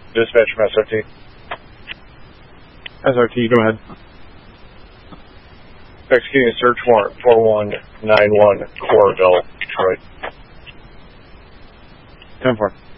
Dispatch from SRT. SRT, go ahead. Executing a search warrant 4191 Corville, Detroit. 10-4.